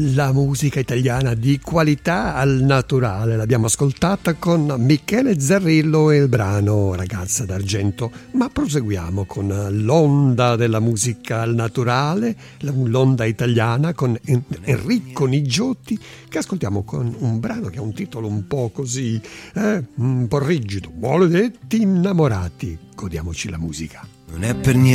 La musica italiana di qualità al naturale l'abbiamo ascoltata con Michele Zarrillo e il brano Ragazza d'Argento, ma proseguiamo con l'onda della musica al naturale, l'onda italiana con Enrico Nigiotti, che ascoltiamo con un brano che ha un titolo un po' così, un po' rigido, Maledetti innamorati. Godiamoci la musica. Non è per niente